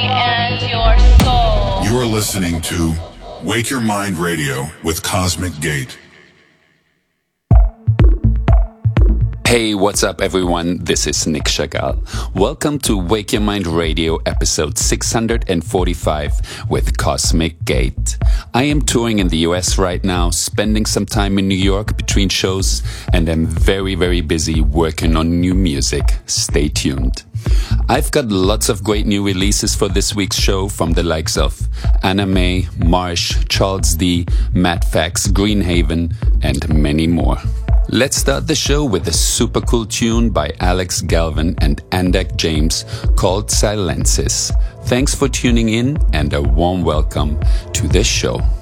And your soul. You're listening to Wake Your Mind Radio with Cosmic Gate. Hey, what's up everyone? This is Nick Chagall. Welcome to Wake Your Mind Radio episode 645 with Cosmic Gate. I am touring in the US right now, spending some time in New York between shows, and I'm very busy working on new music. Stay tuned. I've got lots of great new releases for this week's show from the likes of Anna May, Marsh, Charles D, Matt Fax, Greenhaven, and many more. Let's start the show with a super cool tune by Alex Galvin and Andek James called Silences. Thanks for tuning in and a warm welcome to the show.